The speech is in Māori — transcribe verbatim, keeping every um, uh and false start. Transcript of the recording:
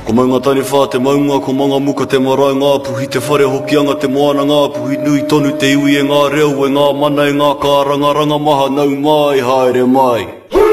Ko mai ngā tani whā te maunga, ko manga muka te marae ngā puhi, te whare hokianga te moana ngā puhi, nui tonu te iwi e ngā reo, e ngā mana e ngā kāranga, ranga maha nau mai, haere mai.